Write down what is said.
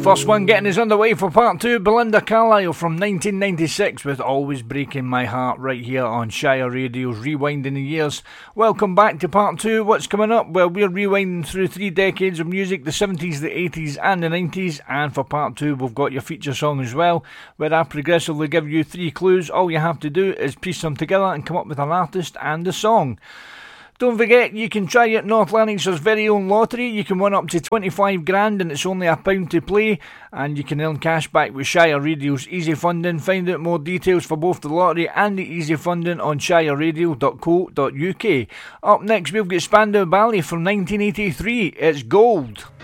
First one getting us underway for part two, Belinda Carlisle from 1996 with Always Breaking My Heart right here on Shire Radio's Rewinding the Years. Welcome back to part two. What's coming up? Well, we're rewinding through 3 decades of music, the 70s, the 80s and the 90s, and for part two we've got your feature song as well, where I progressively give you 3 clues. All you have to do is piece them together and come up with an artist and a song. Don't forget, you can try at North Lanarkshire's very own lottery. You can win up to 25 grand and it's only £1 to play. And you can earn cash back with Shire Radio's Easy Funding. Find out more details for both the lottery and the Easy Funding on shireradio.co.uk. Up next, we've got Spandau Ballet from 1983. It's Gold.